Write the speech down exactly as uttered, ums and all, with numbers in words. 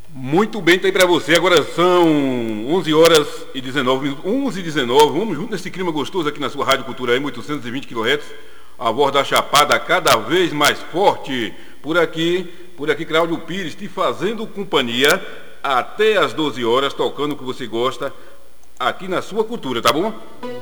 Muito bem, tá aí pra você. Agora são onze horas e dezenove minutos. onze e dezenove. Vamos junto nesse clima gostoso aqui na sua Rádio Cultura M, oitocentos e vinte quilohertz. A voz da Chapada cada vez mais forte. Por aqui, por aqui, Cláudio Pires, te fazendo companhia até as doze horas, tocando o que você gosta aqui na sua cultura, tá bom?